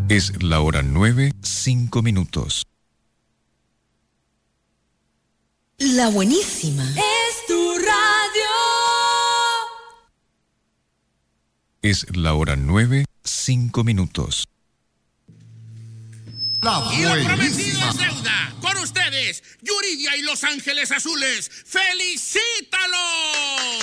Es la hora 9, 5 minutos. La buenísima. Es tu radio. Es la hora 9, 5 minutos. Y lo prometido es deuda. Con ustedes, Yuridia y Los Ángeles Azules. ¡Felicítalo!